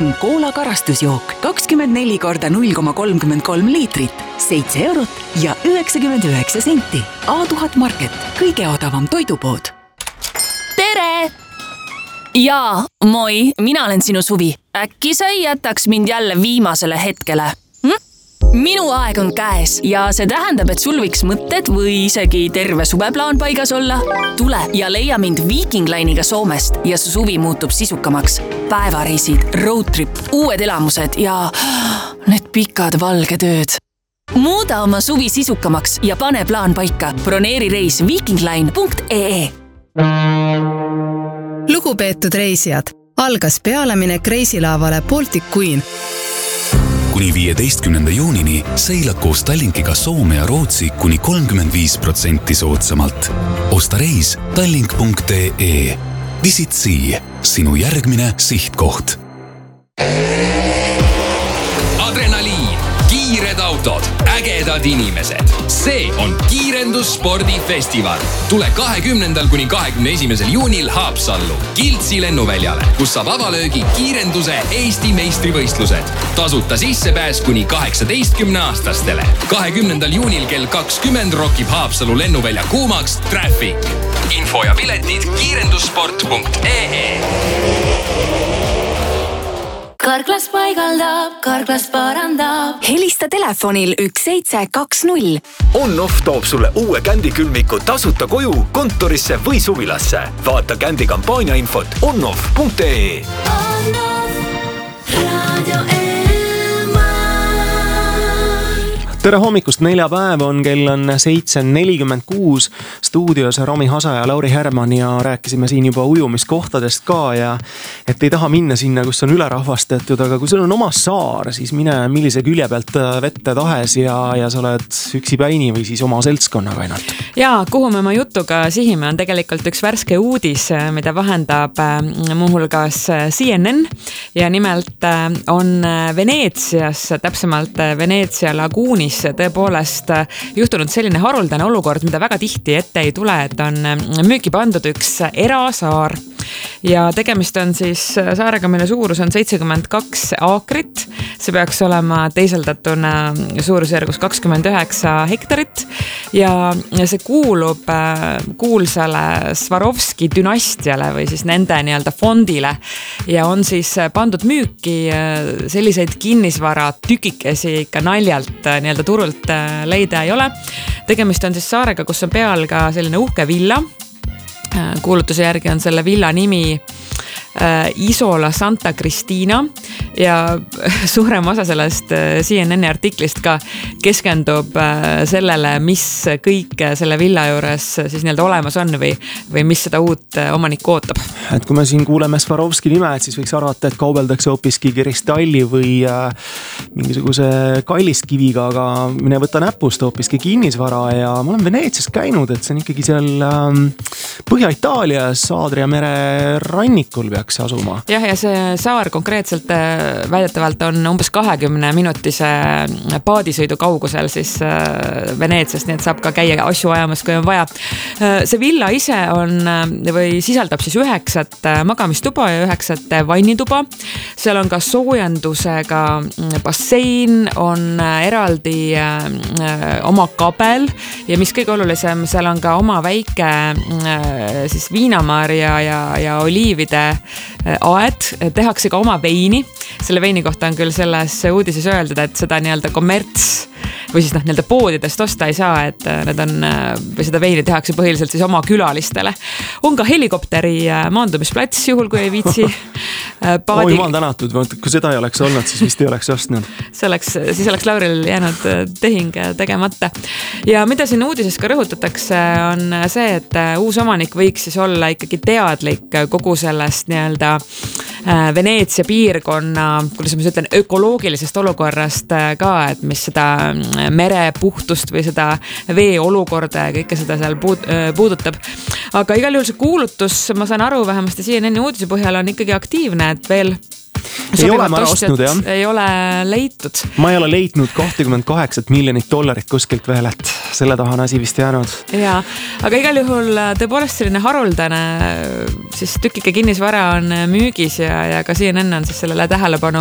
on Koola karastusjook 24 korda 0,33 liitrit, 7 eurot ja 99 senti. A1000 Market, kõige odavam toidupood. Tere! Jaa, moi, mina olen sinu Suvi. Äkki sa ei jätaks mind jälle viimasele hetkele? Minu aeg on käes ja see tähendab, et sul võiks mõtted või isegi terve suveplaan paigas olla. Tule ja leia mind Viking Line'iga Soomest ja su suvi muutub sisukamaks. Päevareisid, roadtrip, uued elamused ja need pikad valged ööd. Muuda oma suvi sisukamaks ja pane plaan paika. Broneeri reis vikingline.ee. Lugupeetud reisijad, algas pealeminek reisilaavale Baltic Queen. Kuni 15. juunini seilad koos Tallinkiga Soome ja Rootsi kuni 35% soodsamalt. Osta reis tallink.ee. Visit Sea, sinu järgmine sihtkoht. Adrenaliin, kiired autod, ägedad inimesed. See on Kiirendusspordifestival. Tule 20. kuni 21. juunil Haapsallu, Kiltsi lennuväljale, kus saab avalöögi kiirenduse Eesti meistrivõistlused. Tasuta sissepääs kuni 18-aastastele. 20. juunil kell 20 rokib Haapsalu lennuvälja kuumaks Traffic. Info ja piletid kiirendussport.ee. Karklas paigaldab, Karklas parandab. Helista telefonil 1720. On-Off toob sulle uue kändikülmiku tasuta koju, kontorisse või suvilasse. Vaata kändi kampaania infot onoff.ee. Radio Tere hommikust, neljapäev on, kell on 7.46, stuudios Rami Hasa ja Lauri Herman ja rääkisime siin juba ujumiskohtadest ka ja et ei taha minna sinna, kus on ülerahvastatud, aga kui sul on oma saar, siis mine millise külje pealt vette tahes ja sa oled üksipäini või siis oma seltskonnaga ainult. Ja kuhu me oma jutuga sihime on tegelikult üks värske uudis, mida vahendab muuhulgas CNN ja nimelt on Veneetsias, täpsemalt Veneetsia laguunis tõepoolest juhtunud selline haruldane olukord, mida väga tihti ette ei tule, et on müüki pandud üks erasaar ja tegemist on siis saarega, mille suurus on 72 aakrit. See peaks olema teiseldatuna suurusjärgus 29 hektarit ja see kuulub kuulsale Swarovski dünastiale või siis nende nii-öelda fondile ja on siis pandud müüki selliseid kinnisvara tükikesi ikka naljalt nii-öelda turult leida ei ole. Tegemist on siis saarega, kus on peal ka selline uhke villa. Kuulutuse järgi on selle villa nimi Isola Santa Cristina ja suurem osa sellest CNN artiklist ka keskendub sellele, mis kõik selle villa juures siis nii-öelda olemas on või mis seda uut omanikku ootab. Et kui me siin kuuleme Swarovski nime, et siis võiks arvata, et kaubeldakse hoopiski kristalli või mingisuguse kalliskiviga, aga mine võtta näpust hoopiski kinnisvara ja ma olen Veneetsias käinud, et see on ikkagi seal Põhja-Itaalias Aadria mere rannikul peaks asuma. Jah, ja see saar konkreetselt väidetavalt on umbes 20-minutise paadisõidu kaugusel siis Veneetsiast, nii et saab ka käia asju ajamas, kui on vaja. See villa ise on või sisaldab siis 9 magamistuba ja 9 vannituba. Seal on ka soojendusega bassein, on eraldi oma kabel ja mis kõige olulisem, seal on ka oma väike siis viinamarja ja oliivide aed, tehakse ka oma veini. Selle veini kohta on küll selles uudises öeldud, et seda nii-öelda kommerts või siis nii-öelda poodidest osta ei saa, et need on, või seda veini tehakse põhiliselt siis oma külalistele. On ka helikopteri maandumisplats, juhul kui ei viitsi paadi. Oi, jumal tänatud, kui seda ei oleks olnud, siis vist ei oleks ostnud. Siis oleks Lauril jäänud tehing tegemata. Ja mida siin uudises ka rõhutatakse, on see, et uus omanik võiks siis olla ikkagi teadlik kogu sellest nii-öelda Veneetsia piirkonna, kuidas ma ütlen, ökoloogilisest olukorrast ka, et mis seda merepuhtust või seda vee olukorda ja kõike seda seal puudutab. Aga igal juhul see kuulutus, ma saan aru, vähemasti CNN uudise põhjal on ikkagi aktiivne, et veel ei ole ma ostnud, jah. Ei ole leitud. Ma ei ole leidnud $28 miljonit kuskilt veel, et selle taha on asi vist jäänud. Ja, aga igal juhul tõepoolest selline haruldane siis tükike kinnisvara on müügis ja ka CNN on siis sellele tähelepanu